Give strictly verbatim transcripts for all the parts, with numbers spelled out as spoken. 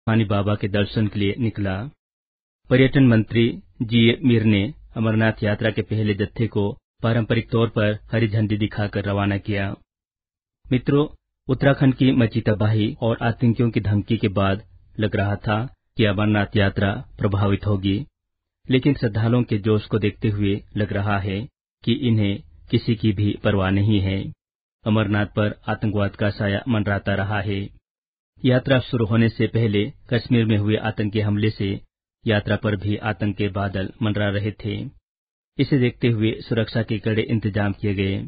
रूहानी बाबा के दर्शन के लिए निकला। पर्यटन मंत्री जी ए मीर ने अमरनाथ यात्रा के पहले जत्थे को पारंपरिक तौर पर हरी झंडी दिखाकर रवाना किया। मित्रों, उत्तराखंड की मची तबाही और आतंकियों की धमकी के बाद लग रहा था कि अमरनाथ यात्रा प्रभावित होगी, लेकिन श्रद्धालुओं के जोश को देखते हुए लग रहा है कि इन्हें किसी की भी परवाह नहीं है। अमरनाथ पर आतंकवाद का साया मंडराता रहा है। यात्रा शुरू होने से पहले कश्मीर में हुए आतंकी हमले से यात्रा पर भी आतंक के बादल मंडरा रहे थे। इसे देखते हुए सुरक्षा के कड़े इंतजाम किए गए।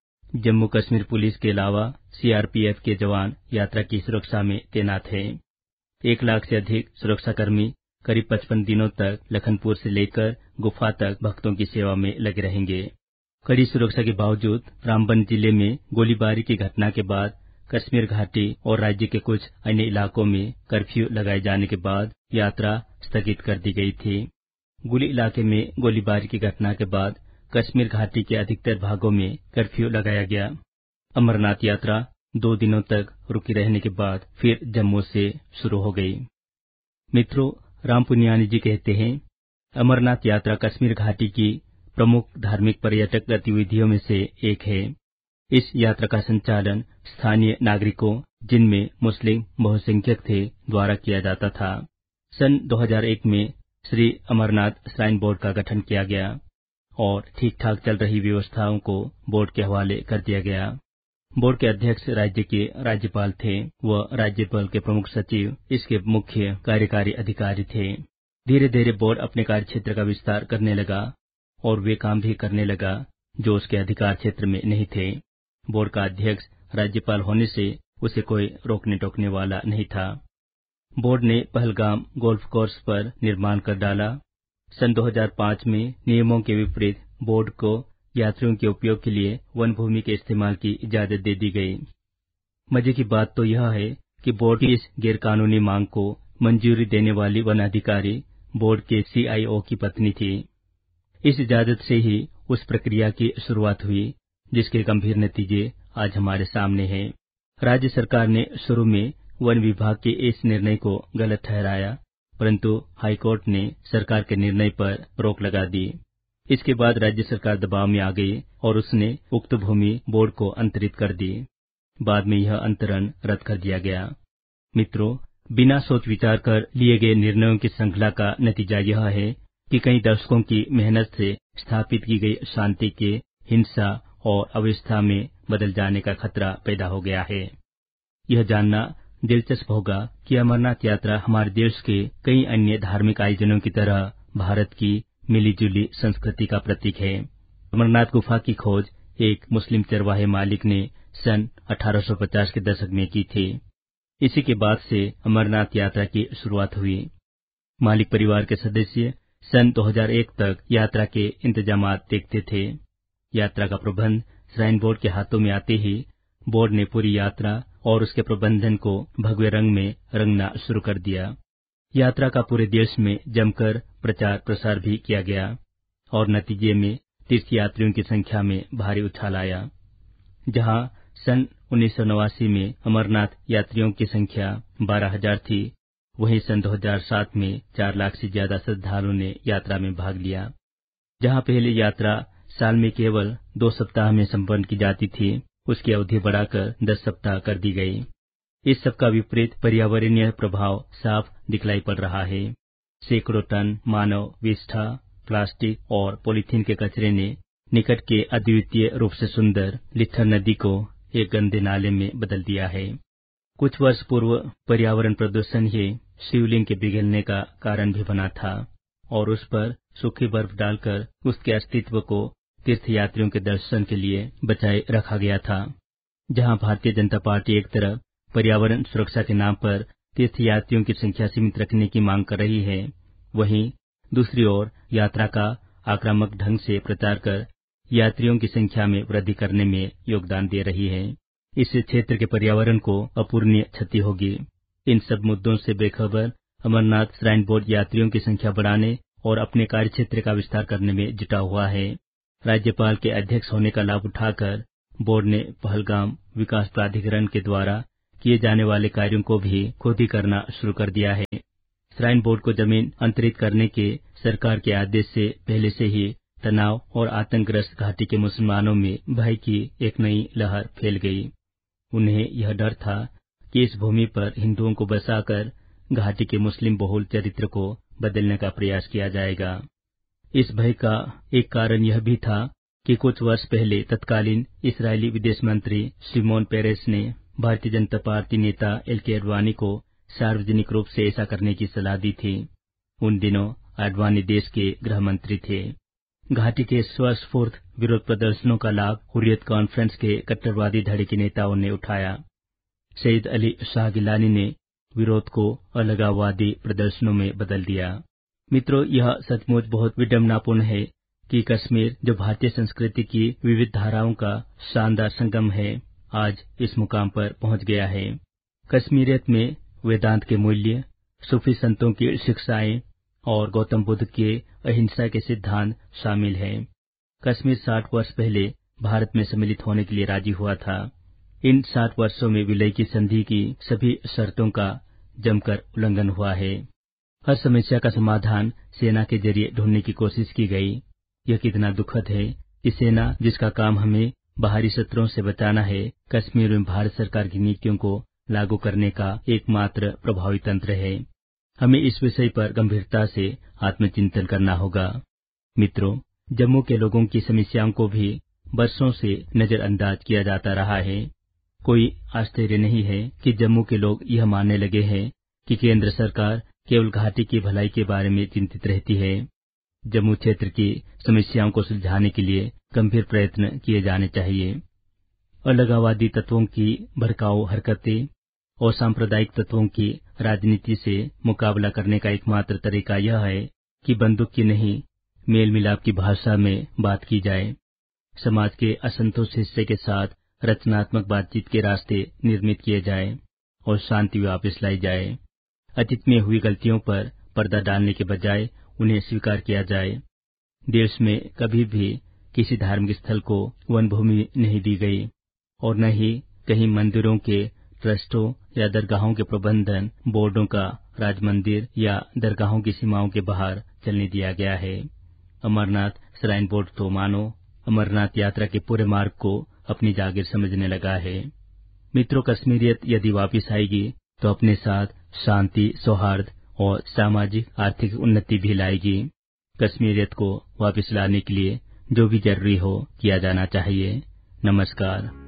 जम्मू कश्मीर पुलिस के अलावा सी आर पी एफ के जवान यात्रा की सुरक्षा में तैनात हैं। एक लाख से अधिक सुरक्षाकर्मी करीब पचपन दिनों तक लखनपुर से लेकर गुफा तक भक्तों की सेवा में लगे रहेंगे। कड़ी सुरक्षा के बावजूद रामबन जिले में गोलीबारी की घटना के बाद कश्मीर घाटी और राज्य के कुछ अन्य इलाकों में कर्फ्यू लगाए जाने के बाद यात्रा स्थगित कर दी गई थी। गुली इलाके में गोलीबारी की घटना के बाद कश्मीर घाटी के अधिकतर भागों में कर्फ्यू लगाया गया। अमरनाथ यात्रा दो दिनों तक रुकी रहने के बाद फिर जम्मू से शुरू हो गई। मित्रों, राम पुनियानी जी कहते हैं, अमरनाथ यात्रा कश्मीर घाटी की प्रमुख धार्मिक पर्यटक गतिविधियों में से एक है। इस यात्रा का संचालन स्थानीय नागरिकों, जिनमें मुस्लिम बहुसंख्यक थे, द्वारा किया जाता था। सन दो हज़ार एक में श्री अमरनाथ श्राइन बोर्ड का गठन किया गया और ठीक ठाक चल रही व्यवस्थाओं को बोर्ड के हवाले कर दिया गया। बोर्ड के अध्यक्ष राज्य के राज्यपाल थे व राज्यपाल के प्रमुख सचिव इसके मुख्य कार्यकारी अधिकारी थे। धीरे धीरे बोर्ड अपने कार्य क्षेत्र का विस्तार करने लगा और वे काम भी करने लगा जो उसके अधिकार क्षेत्र में नहीं थे। बोर्ड का अध्यक्ष राज्यपाल होने से उसे कोई रोकने टोकने वाला नहीं था। बोर्ड ने पहलगाम गोल्फ कोर्स पर निर्माण कर डाला। सन दो हज़ार पाँच में नियमों के विपरीत बोर्ड को यात्रियों के उपयोग के लिए वन भूमि के इस्तेमाल की इजाजत दे दी गई। मजे की बात तो यह है कि बोर्ड की इस गैरकानूनी मांग को मंजूरी देने वाली वन अधिकारी बोर्ड के सी आई ओ की पत्नी थी। इस इजाजत से ही उस प्रक्रिया की शुरुआत हुई जिसके गंभीर नतीजे आज हमारे सामने हैं। राज्य सरकार ने शुरू में वन विभाग के इस निर्णय को गलत ठहराया, परंतु हाईकोर्ट ने सरकार के निर्णय पर रोक लगा दी। इसके बाद राज्य सरकार दबाव में आ गई और उसने उक्त भूमि बोर्ड को अंतरित कर दी। बाद में यह अंतरण रद्द कर दिया गया। मित्रों, बिना सोच विचार कर लिए गए निर्णयों की श्रृंखला का नतीजा यह है कि कई दशकों की मेहनत से स्थापित की गई शांति के हिंसा और अव्यवस्था में बदल जाने का खतरा पैदा हो गया है। यह जानना दिलचस्प होगा कि अमरनाथ यात्रा हमारे देश के कई अन्य धार्मिक आयोजनों की तरह भारत की मिलीजुली संस्कृति का प्रतीक है। अमरनाथ गुफा की खोज एक मुस्लिम चरवाहे मालिक ने सन अठारह सौ पचास के दशक में की थी। इसी के बाद से अमरनाथ यात्रा की शुरुआत हुई। मालिक परिवार के सदस्य सन दो हज़ार एक तक यात्रा के इंतजामात देखते थे। यात्रा का प्रबंध श्राइन बोर्ड के हाथों में आते ही बोर्ड ने पूरी यात्रा और उसके प्रबंधन को भगवे रंग में रंगना शुरू कर दिया। यात्रा का पूरे देश में जमकर प्रचार प्रसार भी किया गया और नतीजे में तीर्थयात्रियों की संख्या में भारी उछाल आया। जहां सन उन्नीस सौ नवासी में अमरनाथ यात्रियों की संख्या बारह हजार थी, वहीं सन दो हज़ार सात में चार लाख से ज्यादा श्रद्धालुओं ने यात्रा में भाग लिया। जहां पहले यात्रा साल में केवल दो सप्ताह में संपन्न की जाती थी, उसकी अवधि बढ़ाकर दस सप्ताह कर दी गई। इस सबका विपरीत पर्यावरणीय प्रभाव साफ दिखलाई पड़ रहा है। सैकड़ों टन मानव विष्ठा, प्लास्टिक और पॉलीथीन के कचरे ने निकट के अद्वितीय रूप से सुंदर लिट्ठर नदी को एक गंदे नाले में बदल दिया है। कुछ वर्ष पूर्व पर्यावरण प्रदूषण ही शिवलिंग के पिघलने का कारण भी बना था और उस पर सूखी बर्फ डालकर उसके अस्तित्व को तीर्थयात्रियों के दर्शन के लिए बचाए रखा गया था। जहां भारतीय जनता पार्टी एक तरफ पर्यावरण सुरक्षा के नाम पर तीर्थयात्रियों की संख्या सीमित रखने की मांग कर रही है, वहीं दूसरी ओर यात्रा का आक्रामक ढंग से प्रचार कर यात्रियों की संख्या में वृद्धि करने में योगदान दे रही है। इससे क्षेत्र के पर्यावरण को अपूरणीय क्षति होगी। इन सब मुद्दों से बेखबर अमरनाथ श्राइन बोर्ड यात्रियों की संख्या बढ़ाने और अपने कार्य क्षेत्र का विस्तार करने में जुटा हुआ है। राज्यपाल के अध्यक्ष होने का लाभ उठाकर बोर्ड ने पहलगाम विकास प्राधिकरण के द्वारा किए जाने वाले कार्यों को भी खुद ही करना शुरू कर दिया है। श्राइन बोर्ड को जमीन अंतरित करने के सरकार के आदेश से पहले से ही तनाव और आतंकग्रस्त घाटी के मुसलमानों में भय की एक नई लहर फैल गई। उन्हें यह डर था कि इस भूमि पर हिंदुओं को बसाकर घाटी के मुस्लिम बहुल चरित्र को बदलने का प्रयास किया जाएगा। इस भय का एक कारण यह भी था कि कुछ वर्ष पहले तत्कालीन इस्राएली विदेश मंत्री शिमोन पेरेस ने भारतीय जनता पार्टी नेता एल के अडवाणी को सार्वजनिक रूप से ऐसा करने की सलाह दी थी। उन दिनों अडवाणी देश के गृह मंत्री थे। घाटी के स्वस्फूर्त विरोध प्रदर्शनों का लाभ हुर्रियत कॉन्फ्रेंस के कट्टरवादी धड़े के नेताओं ने उठाया। सईद अली शाह गिलानी ने विरोध को अलगाववादी प्रदर्शनों में बदल दिया। मित्रों, यह सचमुच बहुत विडंबनापूर्ण है कि कश्मीर, जो भारतीय संस्कृति की विविध धाराओं का शानदार संगम है, आज इस मुकाम पर पहुंच गया है। कश्मीरियत में वेदांत के मूल्य, सूफी संतों की शिक्षाएं और गौतम बुद्ध के अहिंसा के सिद्धांत शामिल हैं। कश्मीर साठ वर्ष पहले भारत में सम्मिलित होने के लिए राजी हुआ था। इन साठ वर्षों में विलय की संधि की सभी शर्तों का जमकर उल्लंघन हुआ है। हर समस्या का समाधान सेना के जरिए ढूंढने की कोशिश की गई। यह कितना दुखद है कि सेना, जिसका काम हमें बाहरी शत्रुओं से बचाना है, कश्मीर में भारत सरकार की नीतियों को लागू करने का एकमात्र प्रभावी तंत्र है। हमें इस विषय पर गंभीरता से आत्मचिंतन करना होगा। मित्रों, जम्मू के लोगों की समस्याओं को भी वर्षों से नजरअंदाज किया जाता रहा है। कोई आश्चर्य नहीं है कि जम्मू के लोग यह मानने लगे हैं कि केंद्र सरकार केवल घाटी की भलाई के बारे में चिंतित रहती है। जम्मू क्षेत्र की समस्याओं को सुलझाने के लिए गंभीर प्रयत्न किए जाने चाहिए। अलगाववादी तत्वों की भड़काऊ हरकतें और सांप्रदायिक तत्वों की राजनीति से मुकाबला करने का एकमात्र तरीका यह है कि बंदूक की नहीं, मेल मिलाप की भाषा में बात की जाए। समाज के असंतुष्ट हिस्से के साथ रचनात्मक बातचीत के रास्ते निर्मित किए जाए और शांति वापस लाई जाए। अतीत में हुई गलतियों पर पर्दा डालने के बजाय उन्हें स्वीकार किया जाए। देश में कभी भी किसी धार्मिक स्थल को वन भूमि नहीं दी गई और न ही कहीं मंदिरों के ट्रस्टों या दरगाहों के प्रबंधन बोर्डों का राज मंदिर या दरगाहों की सीमाओं के बाहर चलने दिया गया है। अमरनाथ श्राइन बोर्ड तो मानो अमरनाथ यात्रा के पूरे मार्ग को अपनी जागीर समझने लगा है। मित्रों, कश्मीरियत यदि वापिस आएगी तो अपने साथ शांति, सौहार्द और सामाजिक आर्थिक उन्नति भी लाएगी। कश्मीरियत को वापस लाने के लिए जो भी जरूरी हो किया जाना चाहिए। नमस्कार।